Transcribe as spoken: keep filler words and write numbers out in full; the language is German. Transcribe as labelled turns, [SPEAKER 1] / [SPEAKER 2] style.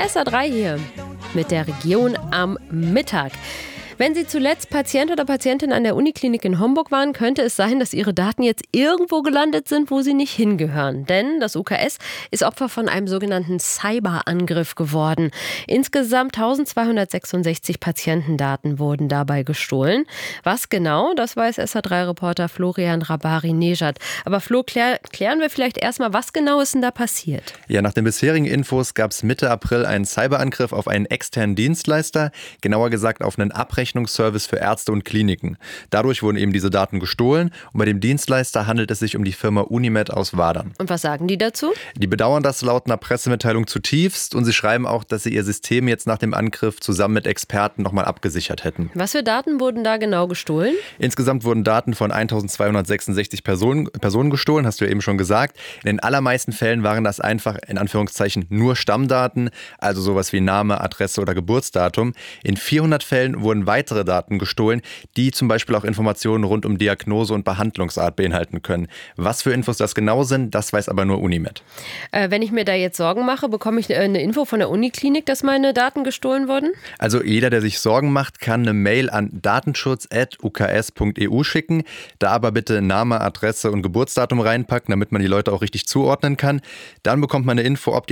[SPEAKER 1] S R drei hier mit der Region am Mittag. Wenn Sie zuletzt Patient oder Patientin an der Uniklinik in Homburg waren, könnte es sein, dass Ihre Daten jetzt irgendwo gelandet sind, wo sie nicht hingehören. Denn das U K S ist Opfer von einem sogenannten Cyberangriff geworden. Insgesamt eintausendzweihundertsechsundsechzig Patientendaten wurden dabei gestohlen. Was genau, das weiß S R drei Reporter Florian Rabari-Nejad. Aber Flo, klär, klären wir vielleicht erstmal, was genau ist denn da passiert?
[SPEAKER 2] Ja, nach den bisherigen Infos gab es Mitte April einen Cyberangriff auf einen externen Dienstleister, genauer gesagt auf einen Abrechnungsservice für Ärzte und Kliniken. Dadurch wurden eben diese Daten gestohlen und bei dem Dienstleister handelt es sich um die Firma Unimed aus Wadern.
[SPEAKER 1] Und was sagen die dazu?
[SPEAKER 2] Die bedauern das laut einer Pressemitteilung zutiefst und sie schreiben auch, dass sie ihr System jetzt nach dem Angriff zusammen mit Experten nochmal abgesichert hätten.
[SPEAKER 1] Was für Daten wurden da genau gestohlen?
[SPEAKER 2] Insgesamt wurden Daten von eintausendzweihundertsechsundsechzig Personen, Personen gestohlen, hast du ja eben schon gesagt. In den allermeisten Fällen waren das einfach in Anführungszeichen nur Stammdaten, also sowas wie Name, Adresse oder Geburtsdatum. In vierhundert Fällen wurden weitere Daten gestohlen, die zum Beispiel auch Informationen rund um Diagnose und Behandlungsart beinhalten können. Was für Infos das genau sind, das weiß aber nur Unimed.
[SPEAKER 1] Äh, wenn ich mir da jetzt Sorgen mache, bekomme ich eine Info von der Uniklinik, dass meine Daten gestohlen wurden?
[SPEAKER 2] Also jeder, der sich Sorgen macht, kann eine Mail an datenschutz at u k s punkt e u schicken. Da aber bitte Name, Adresse und Geburtsdatum reinpacken, damit man die Leute auch richtig zuordnen kann. Dann bekommt man eine Info, ob die